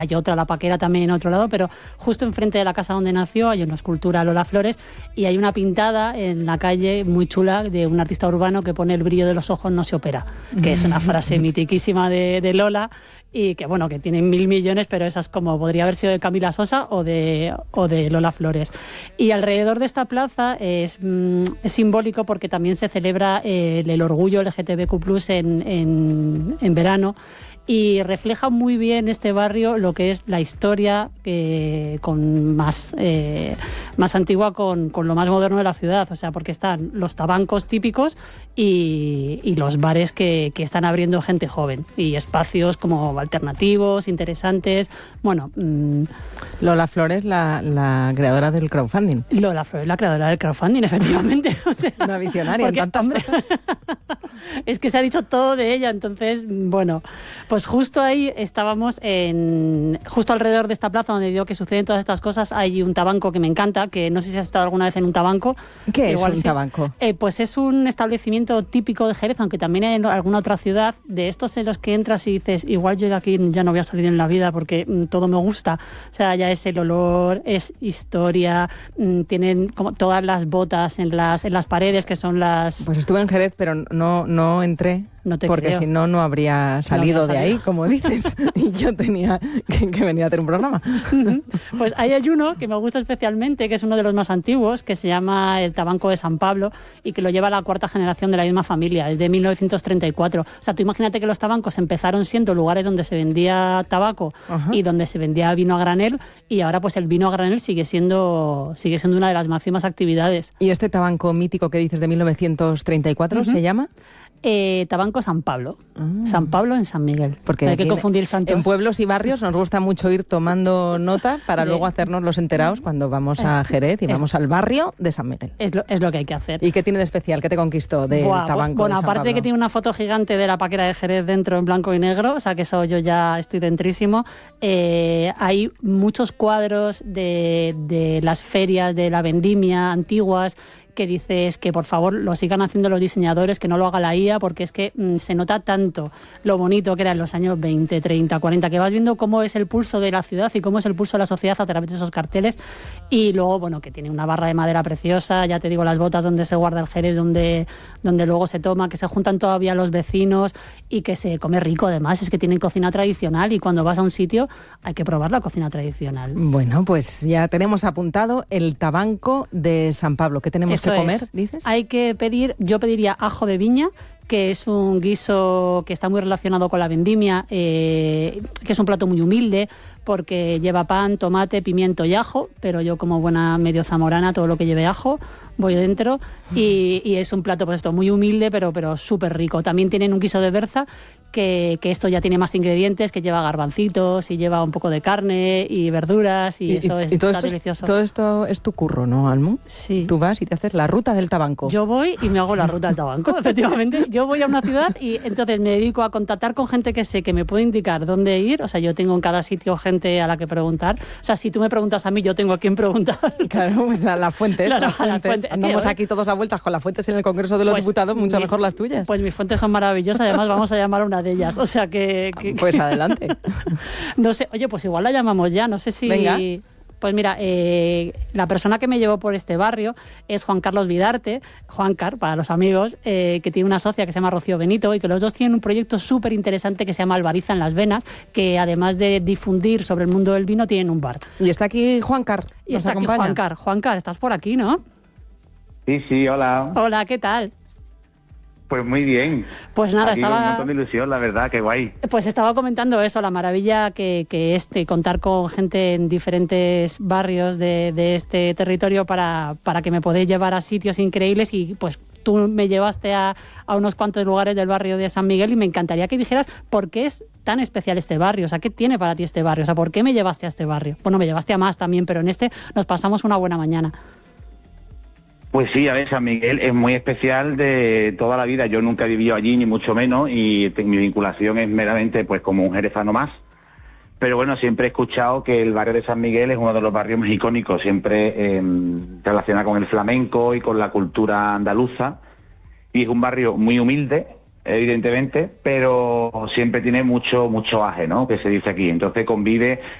Hay otra, La Paquera, también en otro lado, pero justo enfrente de la casa donde nació hay una escultura Lola Flores y hay una pintada en la calle muy chula de un artista urbano que pone: el brillo de los ojos no se opera, que es una frase mitiquísima de Lola y que bueno, que tiene 1.000 millones, pero esa es como podría haber sido de Camila Sosa o de Lola Flores. Y alrededor de esta plaza es simbólico porque también se celebra el orgullo LGTBQ+ en verano. Y refleja muy bien este barrio lo que es la historia con más antigua con lo más moderno de la ciudad. O sea, porque están los tabancos típicos y los bares que están abriendo gente joven. Y espacios como alternativos, interesantes. Bueno, Lola Flores, la creadora del crowdfunding. Lola Flores, la creadora del crowdfunding, efectivamente. O sea, una visionaria en tantas cosas. Es que se ha dicho todo de ella, entonces, bueno, pues justo ahí estábamos, justo alrededor de esta plaza donde digo que suceden todas estas cosas, hay un tabanco que me encanta, que no sé si has estado alguna vez en un tabanco. ¿Qué es un tabanco? Pues es un establecimiento típico de Jerez, aunque también hay en alguna otra ciudad, de estos en los que entras y dices: igual yo de aquí ya no voy a salir en la vida porque todo me gusta. O sea, ya es el olor, es historia, tienen como todas las botas en las paredes, que son las... Pues estuve en Jerez, pero no entré. No te porque creo. Si no, no habría salido de ahí, como dices. Y yo tenía que venir a hacer un programa. Pues ahí hay uno que me gusta especialmente, que es uno de los más antiguos, que se llama el Tabanco de San Pablo y que lo lleva la cuarta generación de la misma familia, es de 1934. O sea, tú imagínate que los tabancos empezaron siendo lugares donde se vendía tabaco y donde se vendía vino a granel, y ahora pues el vino a granel sigue siendo una de las máximas actividades. ¿Y este tabanco mítico que dices de 1934 se llama? Tabanco San Pablo. San Pablo en San Miguel. Porque no hay que confundir santos. En pueblos y barrios nos gusta mucho ir tomando nota para luego hacernos los enterados cuando vamos a Jerez y vamos al barrio de San Miguel. Es lo que hay que hacer. ¿Y qué tiene de especial? ¿Qué te conquistó del tabanco? Bueno, de San aparte Pablo? de que tiene una foto gigante de la Paquera de Jerez dentro en blanco y negro, o sea que eso yo ya estoy dentrísimo. Hay muchos cuadros de las ferias de la vendimia antiguas, que dices que por favor lo sigan haciendo los diseñadores, que no lo haga la IA, porque es que se nota tanto lo bonito que era en los años 20, 30, 40, que vas viendo cómo es el pulso de la ciudad y cómo es el pulso de la sociedad a través de esos carteles. Y luego, bueno, que tiene una barra de madera preciosa, ya te digo, las botas donde se guarda el jerez, donde luego se toma, que se juntan todavía los vecinos y que se come rico. Además, es que tienen cocina tradicional y cuando vas a un sitio hay que probar la cocina tradicional. Bueno, pues ya tenemos apuntado el tabanco de San Pablo. ¿Qué tenemos que comer, dices? Hay que pedir, yo pediría ajo de viña, que es un guiso que está muy relacionado con la vendimia, que es un plato muy humilde porque lleva pan, tomate, pimiento y ajo, pero yo como buena medio zamorana, todo lo que lleve ajo voy dentro, y es un plato pues esto muy humilde pero súper rico. También tienen un guiso de berza, que esto ya tiene más ingredientes, que lleva garbancitos y lleva un poco de carne y verduras y eso está delicioso. Todo esto es tu curro, ¿no, Almu? Sí. Tú vas y te haces la ruta del tabanco. Yo voy y me hago la ruta del tabanco, efectivamente. Yo voy a una ciudad y entonces me dedico a contactar con gente que sé que me puede indicar dónde ir. O sea, yo tengo en cada sitio gente a la que preguntar. O sea, si tú me preguntas a mí, yo tengo a quién preguntar. Claro, pues a las fuentes. Claro, las fuentes. Andamos aquí todos a vueltas con las fuentes en el Congreso de los Diputados, mucho mejor las tuyas. Pues mis fuentes son maravillosas, además vamos a llamar a una de ellas. O sea que pues adelante. No sé, oye, pues igual la llamamos ya, no sé si... Venga. Pues mira, la persona que me llevó por este barrio es Juan Carlos Vidarte, Juancar para los amigos, que tiene una socia que se llama Rocío Benito y que los dos tienen un proyecto súper interesante que se llama Albariza en las Venas, que además de difundir sobre el mundo del vino, tienen un bar. Y está aquí Juancar, y está aquí Juancar. Juancar, estás por aquí, ¿no? Sí, hola. Hola, ¿qué tal? Pues muy bien. Pues nada, aquí estaba... con un montón de ilusión, la verdad, qué guay. Pues estaba comentando eso, la maravilla que es contar con gente en diferentes barrios de este territorio para que me podáis llevar a sitios increíbles y pues tú me llevaste a unos cuantos lugares del barrio de San Miguel y me encantaría que dijeras por qué es tan especial este barrio, o sea, ¿qué tiene para ti este barrio? O sea, ¿por qué me llevaste a este barrio? Bueno, me llevaste a más también, pero en este nos pasamos una buena mañana. Pues sí, a ver, San Miguel es muy especial de toda la vida. Yo nunca he vivido allí, ni mucho menos, y mi vinculación es meramente pues como un jerezano más. Pero bueno, siempre he escuchado que el barrio de San Miguel es uno de los barrios más icónicos, siempre relacionado con el flamenco y con la cultura andaluza. Y es un barrio muy humilde, evidentemente, pero siempre tiene mucho aje, ¿no? Que se dice aquí. Entonces convive